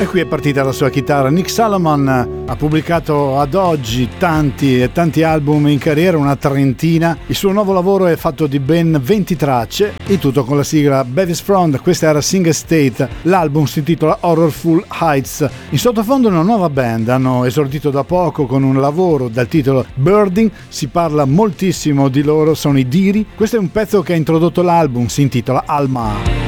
E qui è partita la sua chitarra. Nick Salomon ha pubblicato ad oggi tanti e tanti album in carriera, una trentina. Il suo nuovo lavoro è fatto di ben 20 tracce, il tutto con la sigla Bevis Front. Questa era Sing State, l'album si intitola Horrorful Heights. In sottofondo una nuova band, hanno esordito da poco con un lavoro dal titolo Birding, si parla moltissimo di loro, sono i Diri. Questo è un pezzo che ha introdotto l'album, si intitola Alma.